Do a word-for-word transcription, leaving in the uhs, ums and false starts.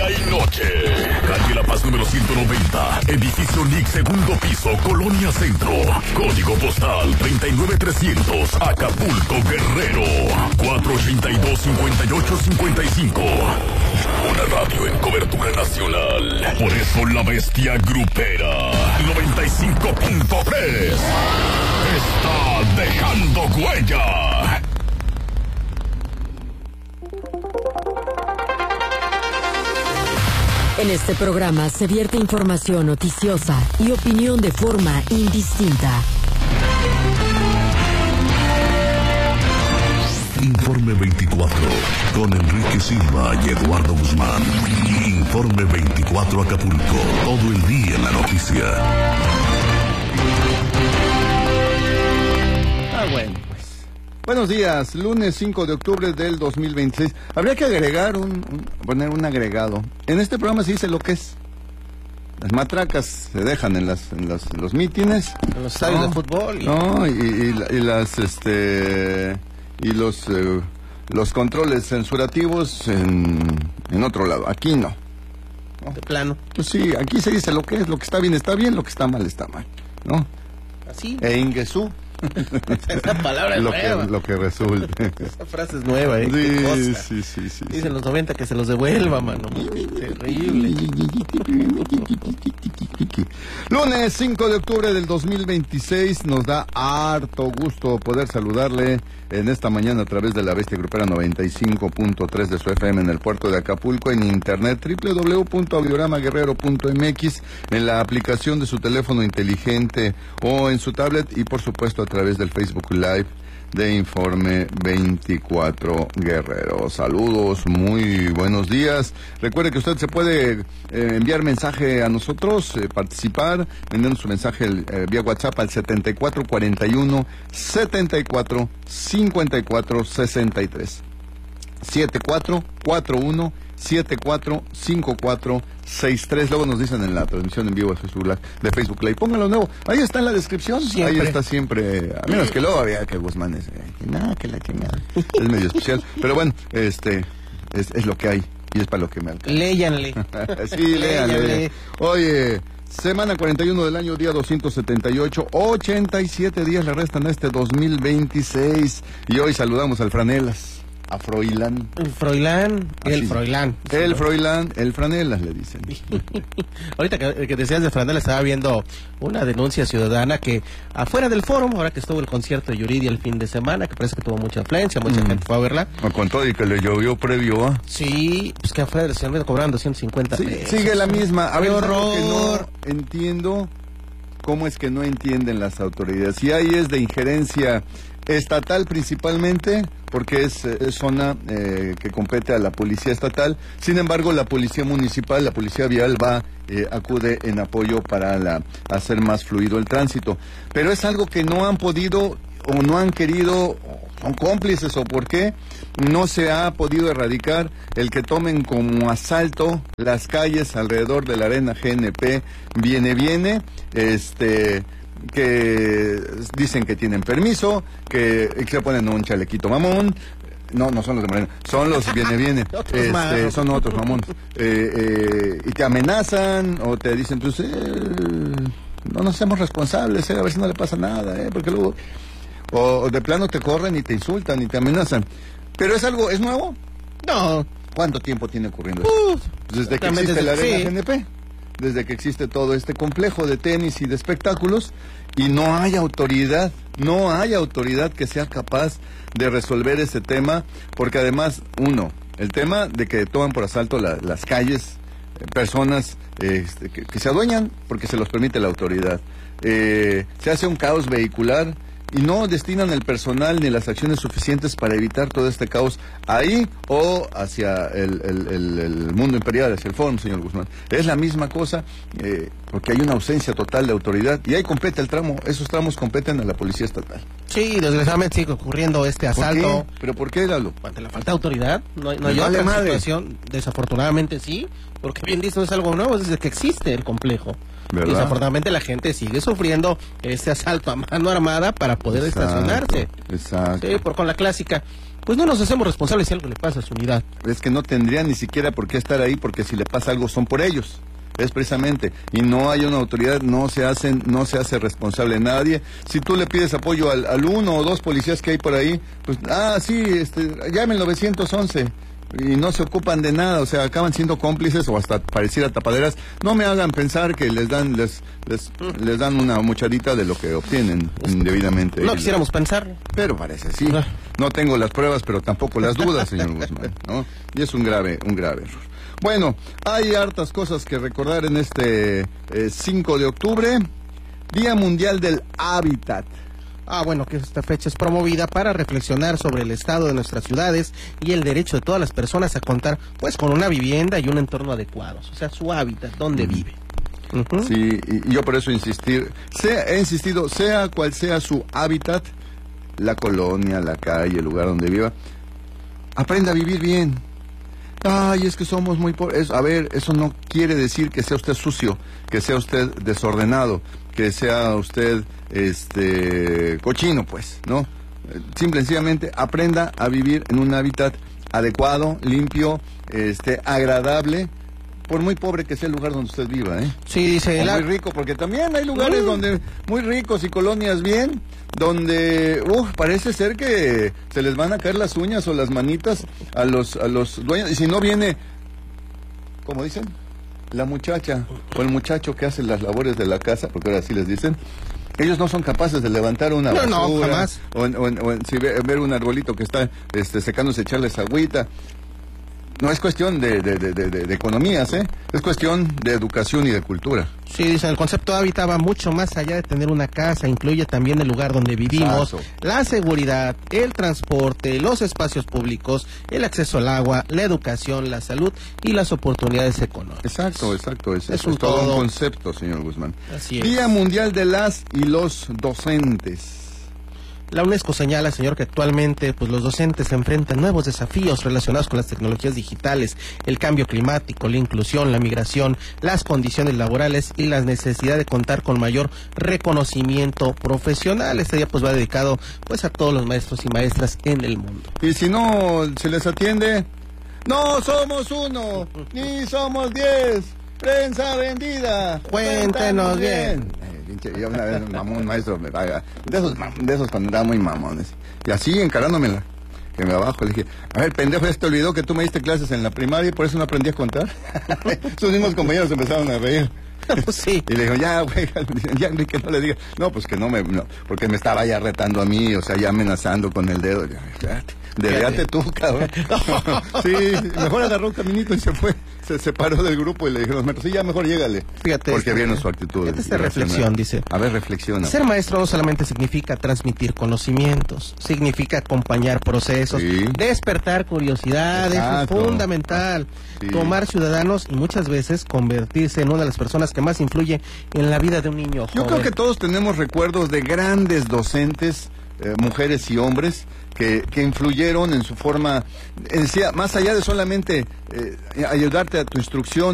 día y noche. Calle La Paz número ciento noventa, edificio N I C, segundo piso, Colonia Centro. Código postal treinta y nueve trescientos, Acapulco, Guerrero. cuatro ochenta y dos, cincuenta y ocho cincuenta y cinco. Una radio en cobertura nacional. Por eso la bestia grupera noventa y cinco punto tres está dejando huella. En este programa se vierte información noticiosa y opinión de forma indistinta. Informe veinticuatro, con Enrique Silva y Eduardo Guzmán. Informe veinticuatro Acapulco, todo el día en la noticia. Ah, bueno, pues. Buenos días, lunes cinco de octubre del dos mil veintiséis. Habría que agregar un, un, poner un agregado. En este programa se dice lo que es. Las matracas se dejan en las en, las, en los mítines. En los estadios no, de fútbol. Y... No, y, y, y las, este... y los eh, los controles censurativos en, en otro lado. Aquí no. ¿No? De plano. Pues sí, aquí se dice lo que es, lo que está bien está bien, lo que está mal está mal, ¿no? Así. E ingesú. Esa palabra es lo nueva. Que, lo que resulte. Esa frase es nueva, ¿eh? Sí, sí, sí, sí. Dicen sí. Los noventa que se los devuelva, mano. Terrible. Lunes cinco de octubre del dos mil veintiséis, nos da harto gusto poder saludarle en esta mañana a través de la Bestia Grupera noventa y cinco punto tres de su F M en el puerto de Acapulco, en internet doble u doble u doble u punto audiorama guerrero punto m x, en la aplicación de su teléfono inteligente o en su tablet y por supuesto a través del Facebook Live de Informe veinticuatro Guerrero. Saludos, muy buenos días. Recuerde que usted se puede eh, enviar mensaje a nosotros, eh, participar, enviando su mensaje eh, vía WhatsApp al setenta y cuatro cuarenta y uno, setenta y cuatro cincuenta y cuatro sesenta y tres. setenta y cuatro cuarenta y uno, setenta y cuatro cincuenta y cuatro sesenta y tres. Luego nos dicen en la transmisión en vivo de Facebook Live, de Facebook Live. Pónganlo nuevo. Ahí está en la descripción. Siempre. Ahí está siempre. A menos que luego había que Guzmán es. Eh, nada, que la chingada. Es medio especial. Pero bueno, este es, es lo que hay. Y es para lo que me alcanza. Léyanle. Sí, léyanle. Oye. Semana cuarenta y uno del año, día doscientos setenta y ocho, ochenta y siete días le restan a este dos mil veintiséis. Y hoy saludamos al Franelas. A Froilán. Froilán, el Así. Froilán. El Froilán, el Franelas le dicen. Ahorita que, que decías de Franelas, estaba viendo una denuncia ciudadana que afuera del foro, ahora que estuvo el concierto de Yuridia el fin de semana, que parece que tuvo mucha afluencia, mucha mm. gente fue a verla. Con todo y que le llovió previo, ¿ah? ¿eh? Sí, pues que afuera se me cobraron doscientos cincuenta sí, pesos. Sigue la misma. A ¡Qué ver, horror! Que no entiendo cómo es que no entienden las autoridades. Si ahí es de injerencia estatal principalmente, porque es, es zona eh, que compete a la policía estatal. Sin embargo, la policía municipal, la policía vial va, eh, acude en apoyo para la, hacer más fluido el tránsito. Pero es algo que no han podido o no han querido, son cómplices o por qué, no se ha podido erradicar el que tomen como asalto las calles alrededor de la arena G N P, viene, viene, este... que dicen que tienen permiso, que, que se ponen un chalequito mamón. No, no son los de Morena, son los viene, viene. este, son otros mamones. Eh, eh, y te amenazan o te dicen, pues, eh, no nos hacemos responsables, eh, a ver si no le pasa nada, eh, porque luego... O, o de plano te corren y te insultan y te amenazan. Pero es algo, ¿es nuevo? No. ¿Cuánto tiempo tiene ocurriendo eso? Uh, Desde que existe la arena sí. G N P. Desde que existe todo este complejo de tenis y de espectáculos, y no hay autoridad, no hay autoridad que sea capaz de resolver ese tema, porque además, uno, el tema de que toman por asalto la, las calles, eh, personas eh, que, que se adueñan porque se los permite la autoridad, eh, se hace un caos vehicular, y no destinan el personal ni las acciones suficientes para evitar todo este caos ahí o hacia el, el, el, el mundo imperial, hacia el fórum, señor Guzmán. Es la misma cosa, eh, porque hay una ausencia total de autoridad y ahí compete el tramo, esos tramos competen a la policía estatal. Sí, desgraciadamente sigue ocurriendo este asalto. ¿Por qué? ¿Pero por qué, Lalo? Ante la falta de autoridad, no hay, no hay vale otra madre. situación, desafortunadamente sí, porque bien dicho, no es algo nuevo, es desde que existe el complejo. ¿Verdad? Y desafortunadamente la gente sigue sufriendo este asalto a mano armada para poder Exacto, estacionarse. Exacto. Sí, por, con la clásica, pues no nos hacemos responsables si algo le pasa a su unidad. Es que no tendrían ni siquiera por qué estar ahí, porque si le pasa algo son por ellos. Es precisamente, y no hay una autoridad, no se hacen, no se hace responsable nadie. Si tú le pides apoyo al, al uno o dos policías que hay por ahí, pues, ah, sí, este, llamen nueve once, y no se ocupan de nada, o sea, acaban siendo cómplices o hasta pareciera tapaderas. No me hagan pensar que les dan, les, les, les dan una muchadita de lo que obtienen indebidamente. No quisiéramos pensar. Pero parece, sí. No tengo las pruebas, pero tampoco las dudas, señor Guzmán, ¿no? Y es un grave, un grave error. Bueno, hay hartas cosas que recordar en este eh, cinco de octubre, Día Mundial del Hábitat. Ah, bueno, que esta fecha es promovida para reflexionar sobre el estado de nuestras ciudades y el derecho de todas las personas a contar, pues, con una vivienda y un entorno adecuados, o sea, su hábitat, donde vive. Uh-huh. Sí, y, y yo por eso insistir, sea, he insistido, sea cual sea su hábitat, la colonia, la calle, el lugar donde viva, aprenda a vivir bien. Ay, es que somos muy pobres. A ver, eso no quiere decir que sea usted sucio, que sea usted desordenado, que sea usted este cochino, pues, ¿no? Simple y sencillamente aprenda a vivir en un hábitat adecuado, limpio, este, agradable, por muy pobre que sea el lugar donde usted viva, ¿eh? Sí, dice o la... muy rico, porque también hay lugares uh. donde muy ricos y colonias bien, donde uh, parece ser que se les van a caer las uñas o las manitas a los a los dueños, y si no viene, como dicen, la muchacha o el muchacho que hace las labores de la casa, porque ahora sí les dicen, ellos no son capaces de levantar una basura, no, no, jamás. o, en, o, en, o en, si ve, ver un arbolito que está este, secándose, echarles agüita. No es cuestión de, de, de, de, de economías, ¿eh? Es cuestión de educación y de cultura. Sí, dicen, el concepto de hábitat va mucho más allá de tener una casa, incluye también el lugar donde vivimos, Exacto. La seguridad, el transporte, los espacios públicos, el acceso al agua, la educación, la salud y las oportunidades económicas. Exacto, exacto. Es, es, es un todo, todo un concepto, señor Guzmán. Así es. Día Mundial de las y los Docentes. La UNESCO señala, señor, que actualmente pues los docentes se enfrentan nuevos desafíos relacionados con las tecnologías digitales, el cambio climático, la inclusión, la migración, las condiciones laborales y la necesidad de contar con mayor reconocimiento profesional. Este día pues va dedicado pues a todos los maestros y maestras en el mundo. Y si no se les atiende, no somos uno, ni somos diez. Prensa vendida. Cuéntenos bien. bien. Yo una vez un mamón maestro me paga. De esos, de esos cuando era muy mamones. Y así encarándomela. Que me abajo le dije, a ver, pendejo, ya te olvidó que tú me diste clases en la primaria y por eso no aprendí a contar. Sus mismos compañeros empezaron a reír. Sí. Y le dijo, ya, güey, ya, que no le diga. No, pues que no me, no, porque me estaba ya retando a mí, o sea, ya amenazando con el dedo. Desvíate tú, cabrón. Sí, mejor agarró un caminito y se fue. Se separó del grupo y le dijeron, sí, ya mejor llégale. Fíjate. Porque este, vieron su actitud. Fíjate esta reflexión, dice. A ver, reflexiona. Ser maestro no solamente significa transmitir conocimientos, significa acompañar procesos, sí. Despertar curiosidades, es fundamental. Sí. Tomar ciudadanos y muchas veces convertirse en una de las personas que más influye en la vida de un niño joven. Yo creo que todos tenemos recuerdos de grandes docentes, eh, mujeres y hombres, que, que influyeron en su forma, decía, más allá de solamente eh, ayudarte a tu instrucción,